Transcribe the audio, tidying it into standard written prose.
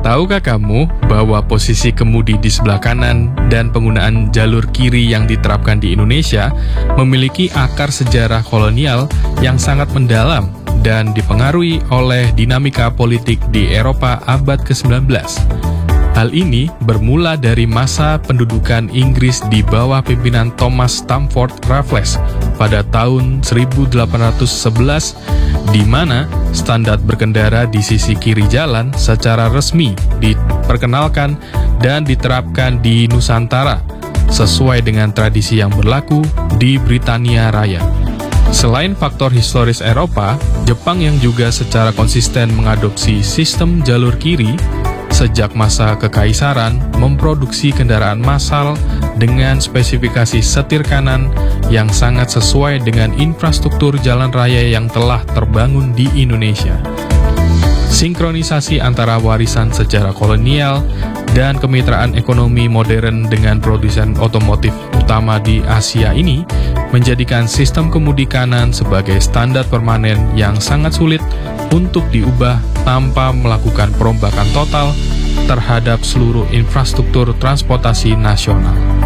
Tahukah kamu bahwa posisi kemudi di sebelah kanan dan penggunaan jalur kiri yang diterapkan di Indonesia memiliki akar sejarah kolonial yang sangat mendalam dan dipengaruhi oleh dinamika politik di Eropa abad ke-19. Hal ini bermula dari masa pendudukan Inggris di bawah pimpinan Thomas Stamford Raffles pada tahun 1811, di mana standar berkendara di sisi kiri jalan secara resmi diperkenalkan dan diterapkan di Nusantara, sesuai dengan tradisi yang berlaku di Britania Raya. Selain faktor historis Eropa, Jepang yang juga secara konsisten mengadopsi sistem jalur kiri sejak masa kekaisaran memproduksi kendaraan massal dengan spesifikasi setir kanan yang sangat sesuai dengan infrastruktur jalan raya yang telah terbangun di Indonesia. Sinkronisasi antara warisan sejarah kolonial dan kemitraan ekonomi modern dengan produsen otomotif utama di Asia ini menjadikan sistem kemudi kanan sebagai standar permanen yang sangat sulit untuk diubah tanpa melakukan perombakan total terhadap seluruh infrastruktur transportasi nasional.